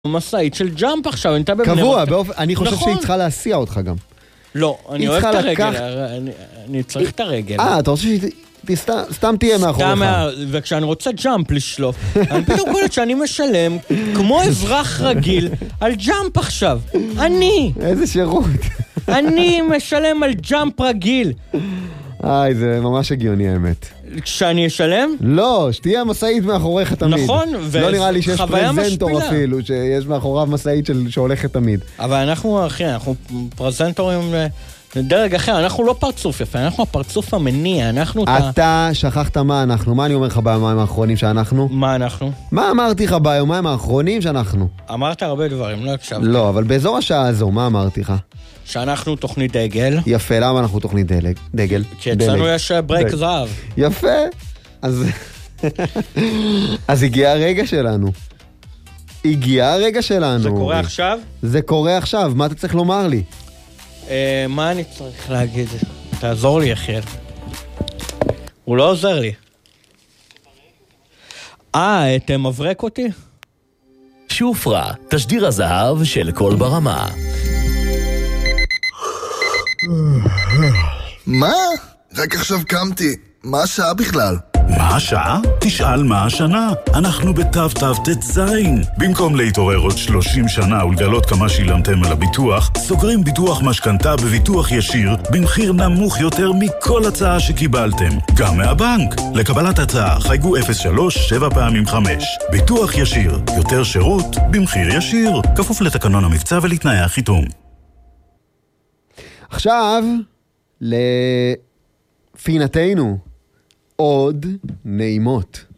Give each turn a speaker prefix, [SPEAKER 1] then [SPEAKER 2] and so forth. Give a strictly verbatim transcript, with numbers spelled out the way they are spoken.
[SPEAKER 1] מסעית של ג'אמפ עכשיו, אני תאבב
[SPEAKER 2] קבוע, אני חושב שהיא צריכה להסיע אותך גם.
[SPEAKER 1] לא, אני אוהב את הרגל, אני צריך את הרגל.
[SPEAKER 2] אה, אתה רוצה שהיא סתם תהיה מאחוריך.
[SPEAKER 1] וכשאני רוצה ג'אמפ לשלוף, אני פתאום קולט שאני משלם כמו אזרח רגיל על ג'אמפ עכשיו. אני.
[SPEAKER 2] איזה שירות.
[SPEAKER 1] אני משלם על ג'אמפ רגיל.
[SPEAKER 2] איי, זה ממש הגיוני האמת.
[SPEAKER 1] כשאני אשלם?
[SPEAKER 2] לא, שתהיה מסעית מאחוריך תמיד.
[SPEAKER 1] נכון,
[SPEAKER 2] לא נראה לי שיש פרזנטור אפילו, שיש מאחוריו מסעית שהולכת תמיד.
[SPEAKER 1] אבל אנחנו, אחי, אנחנו פרזנטורים דרג אחר, אנחנו לא פרצוף יפה, אנחנו הפרצוף המניע, אנחנו...
[SPEAKER 2] אתה שכחת מה אנחנו, מה אני אומר לך ביומיים האחרונים שאנחנו?
[SPEAKER 1] מה אנחנו?
[SPEAKER 2] מה אמרתי לך ביומיים האחרונים שאנחנו?
[SPEAKER 1] אמרת הרבה דברים, לא הקשבתי.
[SPEAKER 2] לא, אבל באזור השעה הזו, מה אמרתי לך?
[SPEAKER 1] שאנחנו תוכנית דגל.
[SPEAKER 2] יפה, למה אנחנו תוכנית דגל?
[SPEAKER 1] כי אצלנו יש ברייק זהב.
[SPEAKER 2] יפה. אז... אז הגיע הרגע שלנו. הגיע הרגע שלנו.
[SPEAKER 1] זה קורה עכשיו?
[SPEAKER 2] זה קורה עכשיו, מה אתה צריך לומר לי?
[SPEAKER 1] מה אני צריך להגיד? תעזור לי, יחיאל. הוא לא עוזר לי. אה, אתה מברק אותי?
[SPEAKER 3] שופרה, תשדיר הזהב של כל ברמה.
[SPEAKER 4] מה? רק עכשיו קמתי. מה השעה בכלל?
[SPEAKER 5] מה השעה? תשאל מה השנה. אנחנו בתו תו תת זין. במקום להתעורר עוד שלושים שנה ולגלות כמה שילמתם על הביטוח, סוגרים ביטוח משכנתה בביטוח ישיר במחיר נמוך יותר מכל הצעה שקיבלתם. גם מהבנק. לקבלת הצעה חייגו אפס שלוש שבע פעמים חמש. ביטוח ישיר. יותר שירות במחיר ישיר. כפוף לתקנון המבצע ולתנאי החיתום.
[SPEAKER 2] עכשיו, לפינתנו, עוד נעימות.